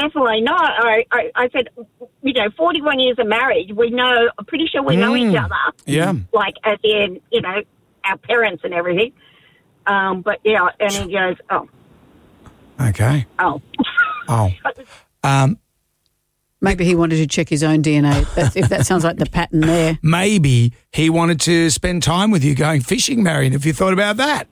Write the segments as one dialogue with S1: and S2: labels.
S1: definitely not. I said, 41 years of marriage, I'm pretty sure we know each other.
S2: Yeah.
S1: Like, as in, our parents and everything. But, yeah, and he goes, oh.
S2: Okay.
S1: Oh.
S3: Maybe he wanted to check his own DNA, if that sounds like the pattern there.
S2: Maybe he wanted to spend time with you going fishing, Marion. Have you thought about that?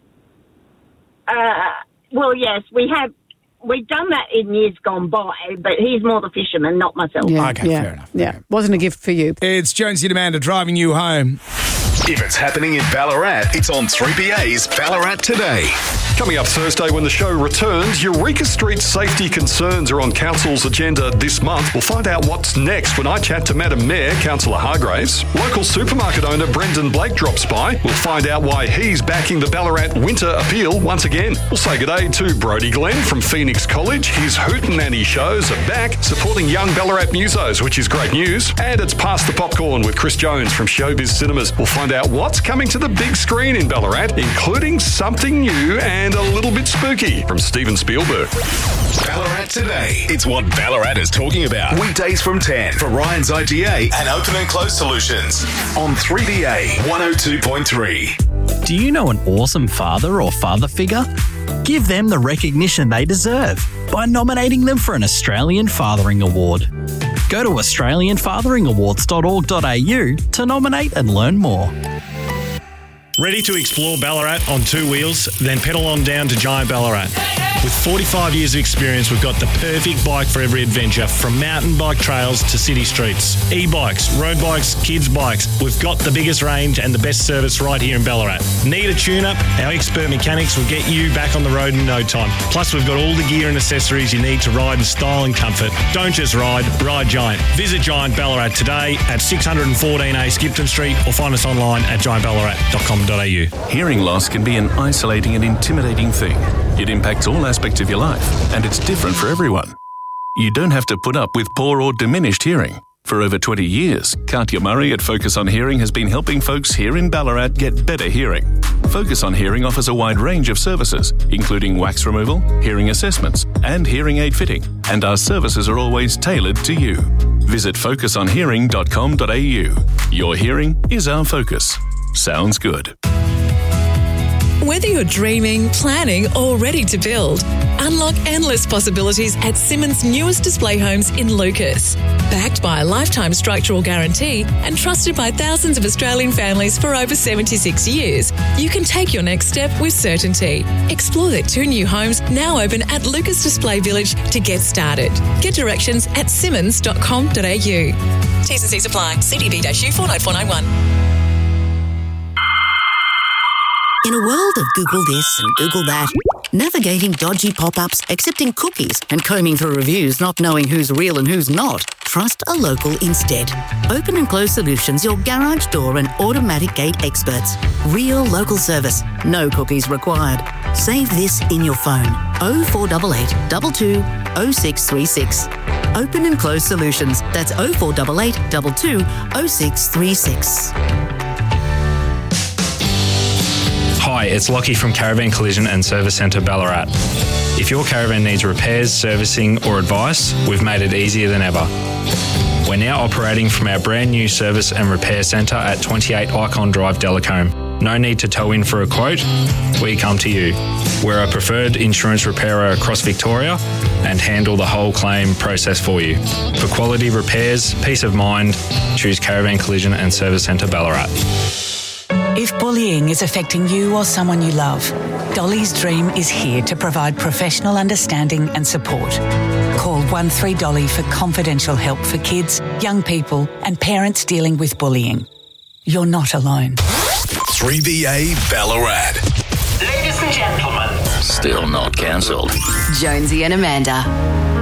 S1: Well, yes, we've done that in years gone by, but he's more the fisherman, not myself.
S3: Yeah,
S2: Okay, fair enough.
S3: Yeah, wasn't a gift for you.
S2: It's Jonesy and Amanda driving you home.
S4: If it's happening in Ballarat, it's on 3BA's Ballarat Today. Coming up Thursday when the show returns, Eureka Street safety concerns are on Council's agenda this month. We'll find out what's next when I chat to Madam Mayor, Councillor Hargraves. Local supermarket owner Brendan Blake drops by. We'll find out why he's backing the Ballarat Winter Appeal once again. We'll say good day to Brodie Glenn from Phoenix College. His Hootenanny shows are back, supporting young Ballarat musos, which is great news. And it's Past the Popcorn with Chris Jones from Showbiz Cinemas. We'll find out what's coming to the big screen in Ballarat, including something new and a little bit spooky from Steven Spielberg. Ballarat Today. It's what Ballarat is talking about. Weekdays from 10 for Ryan's IGA and Open and Close Solutions on 3BA 102.3.
S5: Do you know an awesome father or father figure? Give them the recognition they deserve by nominating them for an Australian Fathering Award. Go to australianfatheringawards.org.au to nominate and learn more.
S6: Ready to explore Ballarat on two wheels? Then pedal on down to Giant Ballarat. With 45 years of experience, we've got the perfect bike for every adventure, from mountain bike trails to city streets. E-bikes, road bikes, kids bikes. We've got the biggest range and the best service right here in Ballarat. Need a tune-up? Our expert mechanics will get you back on the road in no time. Plus, we've got all the gear and accessories you need to ride in style and comfort. Don't just ride Giant. Visit Giant Ballarat today at 614A Skipton Street or find us online at giantballarat.com.au.
S7: Hearing loss can be an isolating and intimidating thing. It impacts all aspects of your life, and it's different for everyone. You don't have to put up with poor or diminished hearing. For over 20 years, Katya Murray at Focus on Hearing has been helping folks here in Ballarat get better hearing. Focus on Hearing offers a wide range of services, including wax removal, hearing assessments, and hearing aid fitting, and our services are always tailored to you. Visit focusonhearing.com.au. Your hearing is our focus. Sounds good.
S8: Whether you're dreaming, planning or ready to build, unlock endless possibilities at Simmons' newest display homes in Lucas. Backed by a lifetime structural guarantee and trusted by thousands of Australian families for over 76 years, you can take your next step with certainty. Explore their 2 new homes now open at Lucas Display Village to get started. Get directions at simmons.com.au. T's and C's apply. CDB-U 494991.
S9: In a world of Google this and Google that, navigating dodgy pop-ups, accepting cookies, and combing through reviews not knowing who's real and who's not, trust a local instead. Open and Close Solutions, your garage door and automatic gate experts. Real local service, no cookies required. Save this in your phone. 0488 22 0636. Open and Close Solutions. That's 0488 22 0636.
S10: Hi, it's Lockie from Caravan Collision and Service Centre Ballarat. If your caravan needs repairs, servicing or advice, we've made it easier than ever. We're now operating from our brand new service and repair centre at 28 Icon Drive, Delacombe. No need to tow in for a quote, we come to you. We're a preferred insurance repairer across Victoria and handle the whole claim process for you. For quality repairs, peace of mind, choose Caravan Collision and Service Centre Ballarat.
S11: If bullying is affecting you or someone you love, Dolly's Dream is here to provide professional understanding and support. Call 13Dolly for confidential help for kids, young people and parents dealing with bullying. You're not alone.
S4: 3BA Ballarat.
S12: Ladies and gentlemen.
S7: Still not cancelled.
S13: Jonesy and Amanda.